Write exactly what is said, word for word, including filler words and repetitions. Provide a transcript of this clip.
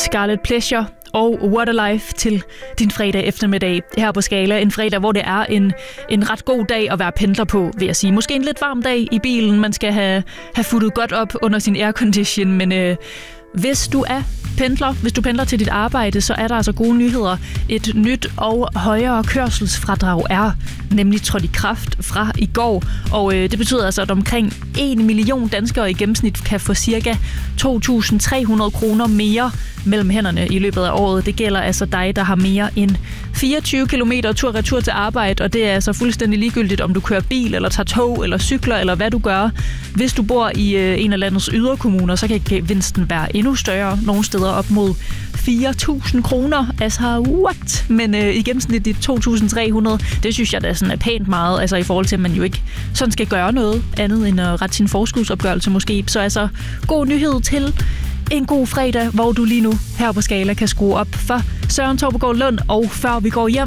Scarlet Pleasure og What a Life til din fredag eftermiddag her på Skala. En fredag, hvor det er en, en ret god dag at være pendler på, vil jeg sige. Måske en lidt varm dag i bilen. Man skal have, have futtet godt op under sin aircondition, men øh, hvis du er pendler, hvis du pendler til dit arbejde, så er der altså gode nyheder. Et nyt og højere kørselsfradrag er nemlig trådt i kraft fra i går, og øh, det betyder altså, at omkring en million danskere i gennemsnit kan få cirka to tusind tre hundrede kroner mere mellem hænderne i løbet af året. Det gælder altså dig, der har mere end fireogtyve kilometer tur-retur til arbejde, og det er altså fuldstændig ligegyldigt, om du kører bil, eller tager tog, eller cykler, eller hvad du gør. Hvis du bor i øh, en af landets yderkommuner, så kan gevinsten være endnu større. Nogle steder op mod fire tusind kroner. Altså, what? Men øh, i gennemsnit to tusind tre hundrede, det synes jeg da sådan er pænt meget, altså i forhold til, at man jo ikke sådan skal gøre noget andet end at rette sin forskudsopgørelse måske. Så altså, god nyhed til en god fredag, hvor du lige nu her på Skala kan skrue op for Søren Torpegaard Lund, og før vi går hjem,